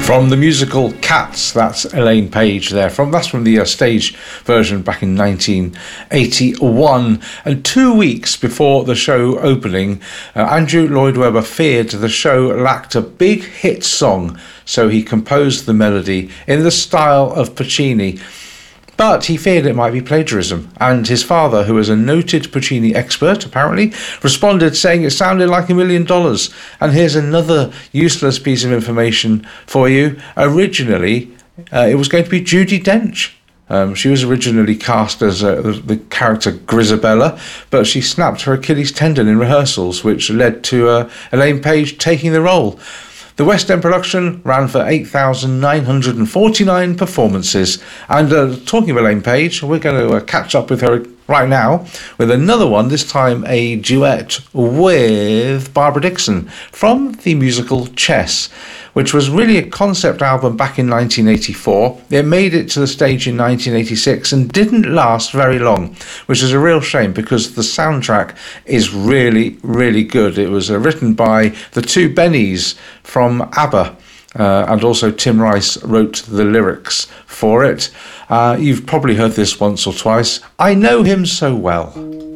From the musical Cats, that's Elaine Page there. That's from the stage version back in 1981. And 2 weeks before the show opening, Andrew Lloyd Webber feared the show lacked a big hit song, so he composed the melody in the style of Puccini. But he feared it might be plagiarism, and his father, who was a noted Puccini expert, apparently, responded saying it sounded like $1 million. And here's another useless piece of information for you. Originally, it was going to be Judi Dench. She was originally cast as the character Grisabella, but she snapped her Achilles tendon in rehearsals, which led to Elaine Page taking the role. The West End production ran for 8,949 performances. And talking of Elaine Page, we're going to catch up with her right now with another one, this time a duet with Barbara Dickson from the musical Chess, which was really a concept album back in 1984. It made it to the stage in 1986 and didn't last very long, which is a real shame because the soundtrack is really, really good. It was written by the two Bennies from ABBA, and also Tim Rice wrote the lyrics for it. You've probably heard this once or twice. I Know Him So Well.